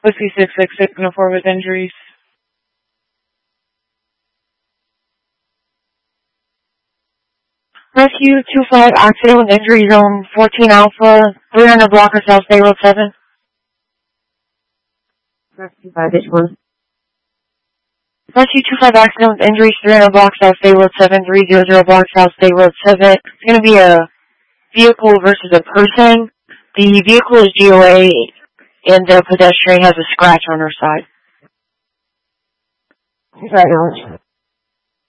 Whiskey 666, and 4 with injuries. Rescue 25, accident with injury zone 14 Alpha, 300 blocker South State Road 7. Rescue 5, which one? Rescue 25, accident with injuries 300 block South State Road 7, 300 block South State Road 7. It's going to be a vehicle versus a person. The vehicle is GOA, and the pedestrian has a scratch on her side. Right now.